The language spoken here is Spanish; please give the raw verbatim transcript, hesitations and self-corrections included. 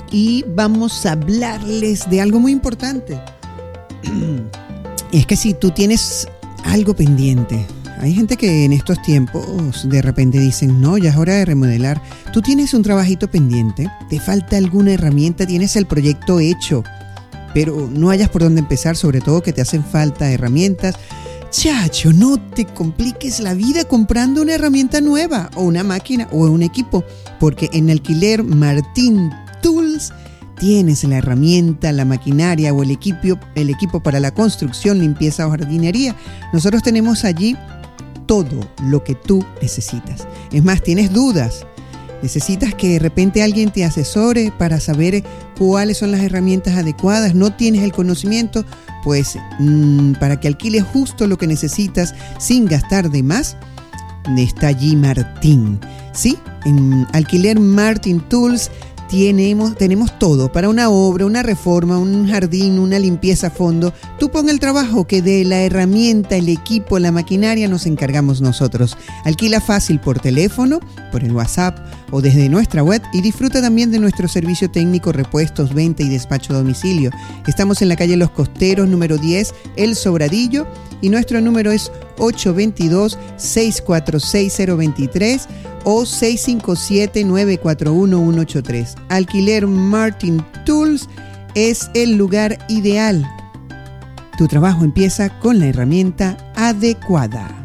y vamos a hablarles de algo muy importante. Y es que si tú tienes algo pendiente, hay gente que en estos tiempos de repente dicen, no, ya es hora de remodelar. Tú tienes un trabajito pendiente, te falta alguna herramienta, tienes el proyecto hecho, pero no hayas por dónde empezar, sobre todo que te hacen falta herramientas. Chacho, no te compliques la vida comprando una herramienta nueva o una máquina o un equipo, porque en Alquiler Martín Tools tienes la herramienta, la maquinaria o el equipo, el equipo para la construcción, limpieza o jardinería. Nosotros tenemos allí todo lo que tú necesitas. Es más, tienes dudas, necesitas que de repente alguien te asesore para saber cuáles son las herramientas adecuadas, no tienes el conocimiento, pues mmm, para que alquiles justo lo que necesitas sin gastar de más, está allí Martín. Sí, en Alquiler Martín Tools Tenemos, tenemos todo para una obra, una reforma, un jardín, una limpieza a fondo. Tú pon el trabajo que de la herramienta, el equipo, la maquinaria nos encargamos nosotros. Alquila fácil por teléfono, por el WhatsApp o desde nuestra web y disfruta también de nuestro servicio técnico, repuestos, venta y despacho a domicilio. Estamos en la calle Los Costeros, número diez, El Sobradillo, y nuestro número es ocho dos dos, seis cuatro seis, cero dos tres o seis cinco siete, nueve cuatro uno, uno ocho tres. Alquiler Martín Tools es el lugar ideal. Tu trabajo empieza con la herramienta adecuada.